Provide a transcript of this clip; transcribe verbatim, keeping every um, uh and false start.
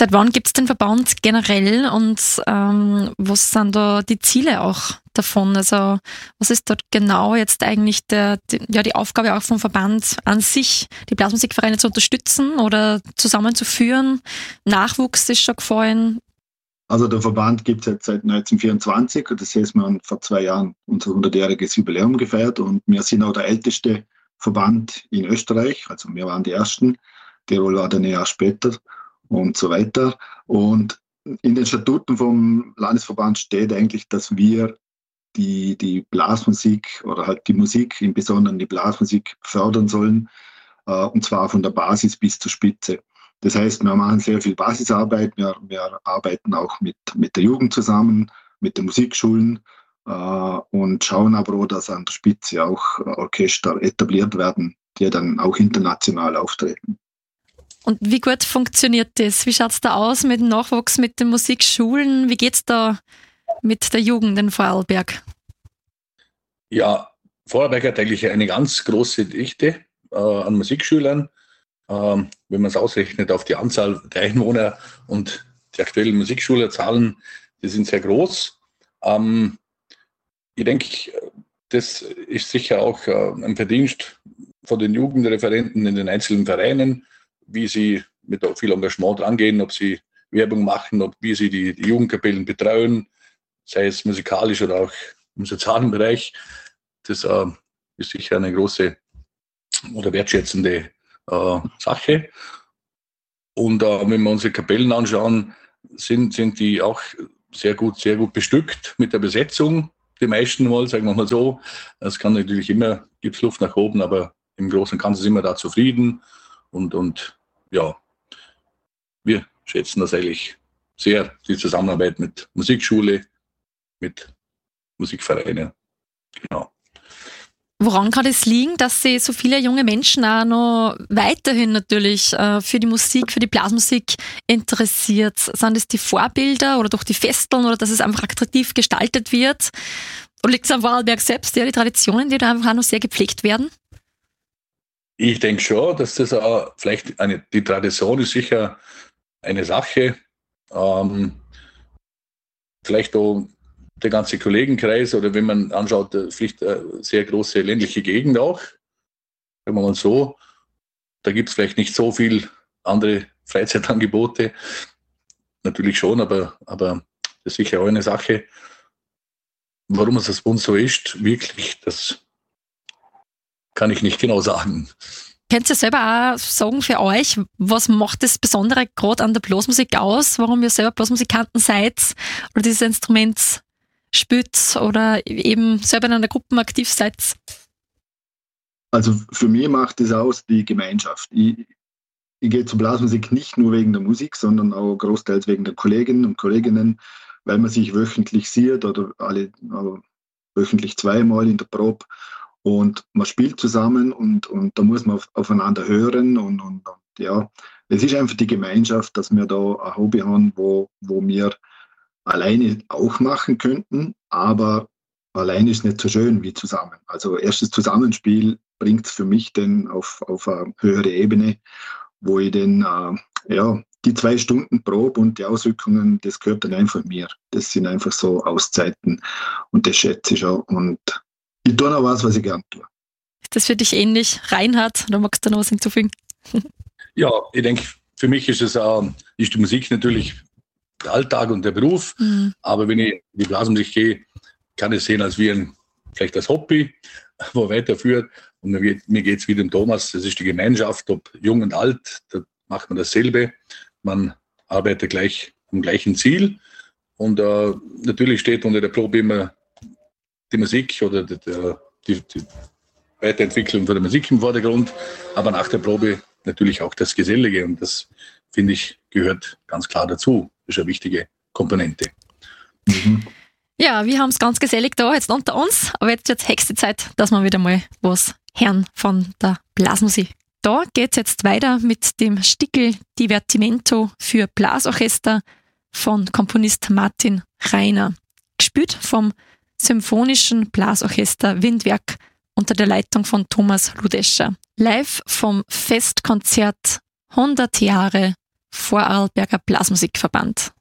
Seit wann gibt es den Verband generell und ähm, was sind da die Ziele auch davon? Also was ist dort genau jetzt eigentlich der, die, ja, die Aufgabe auch vom Verband an sich, die Blasmusikvereine zu unterstützen oder zusammenzuführen? Nachwuchs ist schon gefallen. Also der Verband gibt es jetzt seit neunzehnhundertvierundzwanzig, das heißt, wir haben vor zwei Jahren unser hundertjähriges Jubiläum gefeiert und wir sind auch der älteste Verband in Österreich, also wir waren die Ersten, Tirol war dann ein Jahr später und so weiter. Und in den Statuten vom Landesverband steht eigentlich, dass wir die, die Blasmusik oder halt die Musik, im Besonderen die Blasmusik fördern sollen, äh, und zwar von der Basis bis zur Spitze. Das heißt, wir machen sehr viel Basisarbeit, wir, wir arbeiten auch mit, mit der Jugend zusammen, mit den Musikschulen äh, und schauen aber auch, dass an der Spitze auch Orchester etabliert werden, die dann auch international auftreten. Und wie gut funktioniert das? Wie schaut es da aus mit dem Nachwuchs, mit den Musikschulen? Wie geht es da mit der Jugend in Vorarlberg? Ja, Vorarlberg hat eigentlich eine ganz große Dichte äh, an Musikschülern. Ähm, wenn man es ausrechnet auf die Anzahl der Einwohner und die aktuellen Musikschülerzahlen, die sind sehr groß. Ähm, ich denke, das ist sicher auch äh, ein Verdienst von den Jugendreferenten in den einzelnen Vereinen, wie sie mit viel Engagement rangehen, ob sie Werbung machen, ob, wie sie die, die Jugendkapellen betreuen, sei es musikalisch oder auch im sozialen Bereich. Das äh, ist sicher eine große oder wertschätzende äh, Sache. Und äh, wenn wir unsere Kapellen anschauen, sind, sind die auch sehr gut, sehr gut bestückt mit der Besetzung. Die meisten mal, sagen wir mal so. Es kann natürlich immer, gibt es Luft nach oben, aber im Großen und Ganzen sind wir da zufrieden. Und, und ja, wir schätzen das eigentlich sehr, die Zusammenarbeit mit Musikschule, mit Musikvereinen. Genau. Woran kann es liegen, dass sich so viele junge Menschen auch noch weiterhin natürlich äh, für die Musik, für die Blasmusik interessiert? Sind es die Vorbilder oder durch die Festeln oder dass es einfach attraktiv gestaltet wird? Oder liegt es am Vorarlberg selbst, ja, die Traditionen, die da einfach auch noch sehr gepflegt werden? Ich denke schon, dass das auch vielleicht eine, die Tradition ist sicher eine Sache. Ähm, vielleicht auch der ganze Kollegenkreis oder wenn man anschaut, vielleicht eine sehr große ländliche Gegend auch. Sagen wir mal so, da gibt es vielleicht nicht so viel andere Freizeitangebote. Natürlich schon, aber, aber das ist sicher auch eine Sache. Warum es das bei uns so ist, wirklich, das kann ich nicht genau sagen. Könnt ihr selber auch sagen für euch, was macht das Besondere gerade an der Blasmusik aus, warum ihr selber Blasmusikanten seid oder dieses Instrument spielt oder eben selber in einer Gruppe aktiv seid? Also für mich macht es aus die Gemeinschaft. Ich, ich gehe zur Blasmusik nicht nur wegen der Musik, sondern auch großteils wegen der Kolleginnen und Kolleginnen, weil man sich wöchentlich sieht oder alle also wöchentlich zweimal in der Probe und man spielt zusammen und, und da muss man auf, aufeinander hören und, und, und ja, es ist einfach die Gemeinschaft, dass wir da ein Hobby haben, wo, wo wir alleine auch machen könnten, aber alleine ist nicht so schön wie zusammen. Also erstes Zusammenspiel bringt es für mich dann auf, auf eine höhere Ebene, wo ich dann äh, ja, die zwei Stunden Probe und die Auswirkungen, das gehört dann einfach mir. Das sind einfach so Auszeiten und das schätze ich auch. Und ich tue noch was, was ich gerne tue. Ist das für dich ähnlich, Reinhard? Oder magst du noch was hinzufügen? Ja, ich denke, für mich ist es äh, ist die Musik natürlich der Alltag und der Beruf. Mhm. Aber wenn ich in die Blasmusik gehe, kann ich sehen als wie ein, vielleicht als Hobby, wo weiterführt. Und mir, mir geht es wie dem Thomas, das ist die Gemeinschaft, ob jung und alt, da macht man dasselbe. Man arbeitet gleich am gleichen Ziel. Und äh, natürlich steht unter der Probe immer die Musik oder die, die, die Weiterentwicklung von der Musik im Vordergrund. Aber nach der Probe natürlich auch das Gesellige. Und das, finde ich, gehört ganz klar dazu. Das ist eine wichtige Komponente. Mhm. Ja, wir haben es ganz gesellig da jetzt unter uns, aber jetzt wird es höchste Zeit, dass wir wieder mal was hören von der Blasmusik. Da geht es jetzt weiter mit dem Stickel Divertimento für Blasorchester von Komponist Martin Rainer. Gespielt vom Symphonischen Blasorchester Windwerk unter der Leitung von Thomas Ludescher. Live vom Festkonzert hundert Jahre Vorarlberger Blasmusikverband.